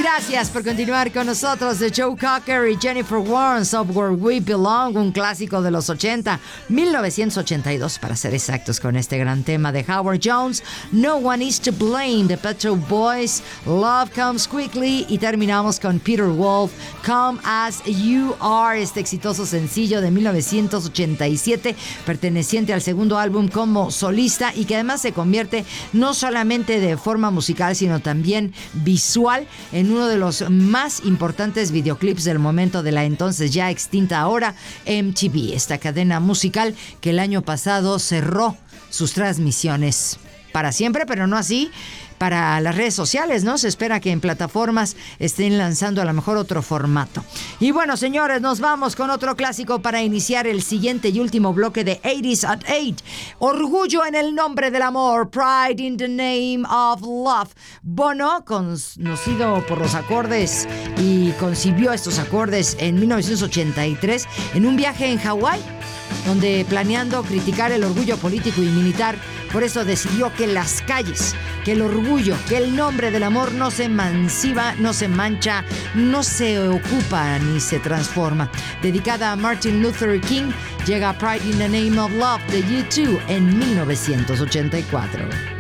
Gracias por continuar con nosotros. De Joe Cocker y Jennifer Warnes, Up Where We Belong, un clásico de los 80, 1982 para ser exactos, con este gran tema de Howard Jones, No One Is to Blame, de Pet Shop Boys, Love Comes Quickly, y terminamos con Peter Wolf, Come As You Are, este exitoso sencillo de 1987, perteneciente al segundo álbum como solista, y que además se convierte no solamente de forma musical, sino también visual en uno de los más importantes videoclips del momento de la entonces ya extinta ahora MTV, esta cadena musical que el año pasado cerró sus transmisiones para siempre, pero no así para las redes sociales, ¿no? Se espera que en plataformas estén lanzando a lo mejor otro formato. Y bueno, señores, nos vamos con otro clásico para iniciar el siguiente y último bloque de 80s at 8. Orgullo en el nombre del amor, Pride in the Name of Love. Bono, conocido por los acordes y concibió estos acordes en 1983 en un viaje en Hawái, donde planeando criticar el orgullo político y militar, por eso decidió que las calles, que el orgullo, que el nombre del amor no se emancipa, no se mancha, no se ocupa ni se transforma. Dedicada a Martin Luther King, llega Pride in the Name of Love de U2 en 1984.